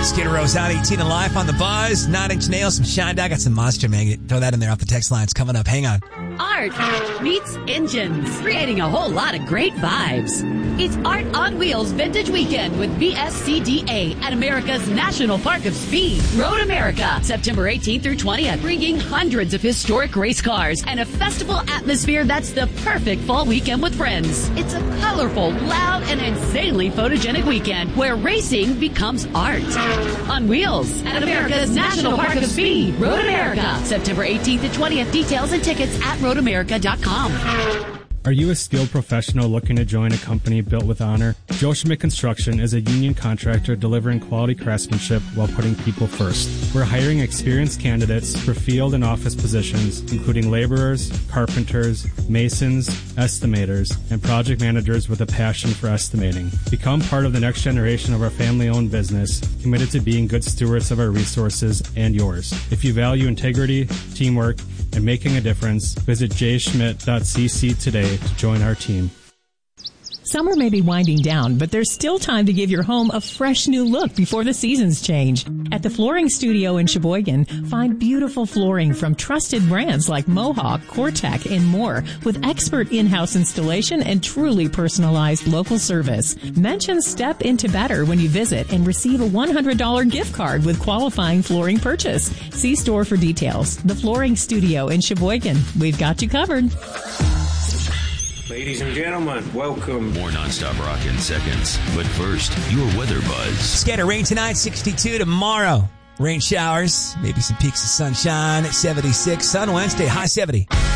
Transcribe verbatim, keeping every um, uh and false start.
Skid Row's out eighteen and Life on the Buzz. Nine Inch Nails, some Shine Dog. Got some Monster Magnet. Throw that in there off the text lines coming up. Hang on. Art meets engines, creating a whole lot of great vibes. It's Art on Wheels Vintage Weekend with V S C D A at America's National Park of Speed, Road America, September eighteenth through twentieth, bringing hundreds of historic race cars and a festival atmosphere that's the perfect fall weekend with friends. It's a colorful, loud, and insanely photogenic weekend where racing becomes art. On Wheels at America's National Park of Speed, Road America, September eighteenth to twentieth. Details and tickets at road america dot com. Are you a skilled professional looking to join a company built with honor? Joe Schmidt Construction is a union contractor delivering quality craftsmanship while putting people first. We're hiring experienced candidates for field and office positions, including laborers, carpenters, masons, estimators, and project managers with a passion for estimating. Become part of the next generation of our family-owned business, committed to being good stewards of our resources and yours. If you value integrity, teamwork, and making a difference, visit j schmidt dot c c today to join our team. Summer may be winding down, but there's still time to give your home a fresh new look before the seasons change. At the Flooring Studio in Sheboygan, find beautiful flooring from trusted brands like Mohawk, Cortec, and more, with expert in-house installation and truly personalized local service. Mention Step Into Better when you visit and receive a one hundred dollars gift card with qualifying flooring purchase. See store for details. The Flooring Studio in Sheboygan. We've got you covered. Ladies and gentlemen, welcome. More nonstop rock in seconds. But first, your weather buzz. Scatter rain tonight, sixty-two tomorrow. Rain showers, maybe some peaks of sunshine at seventy-six. Sun Wednesday, high seventy.